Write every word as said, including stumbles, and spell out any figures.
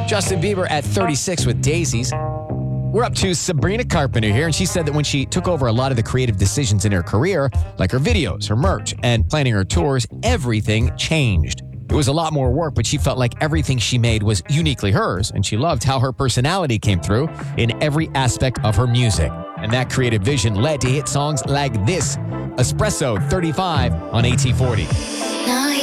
Justin Bieber at thirty-six with Daisies. We're up to Sabrina Carpenter here, and she said that when she took over a lot of the creative decisions in her career, like her videos, her merch, and planning her tours, everything changed. It was a lot more work, but she felt like everything she made was uniquely hers, and she loved how her personality came through in every aspect of her music. And that creative vision led to hit songs like this, Espresso thirty-five on A T forty.